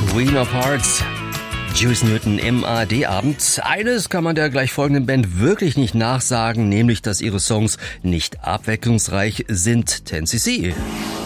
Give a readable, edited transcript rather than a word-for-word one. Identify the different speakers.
Speaker 1: Queen of Hearts. Juice Newton im ARD-Abend. Eines kann man der gleich folgenden Band wirklich nicht nachsagen, nämlich, dass ihre Songs nicht abwechslungsreich sind. 10cc.